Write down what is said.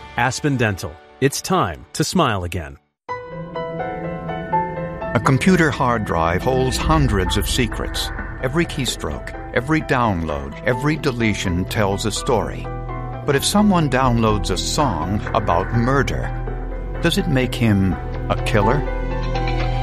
Aspen Dental. It's time to smile again. A computer hard drive holds hundreds of secrets. Every keystroke, every download, every deletion tells a story. But if someone downloads a song about murder, does it make him a killer?